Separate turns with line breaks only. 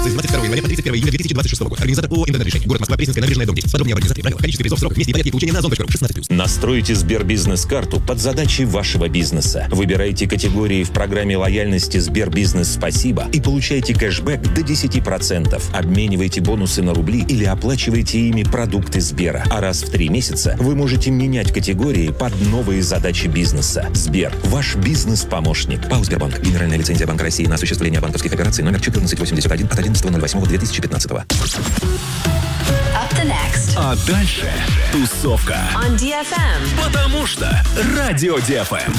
С 22 января по 31 июля 2026 года. Организатор ООО «Индонер Решение». Город Москва, Пресненская набережная, дом 10. Подробнее об организации, правила, количестве призов, сроках, месте и порядке получения на озон.ру. 16+.
Настройте Сбербизнес-карту под задачи вашего бизнеса. Выбирайте категории в программе лояльности Сбербизнес «Спасибо» и получайте кэшбэк до 10%. Обменивайте бонусы на рубли или оплачивайте ими продукты Сбера. А раз в 3 месяца вы можете менять категории под новые задачи бизнеса. Сбер – ваш бизнес-помощник. ПАО «Сбербанк». Генеральная лицензия Банка России на осуществление банковских операций номер 1481 от 11.08.2015.
А дальше тусовка.
On DFM.
Потому что Радио DFM.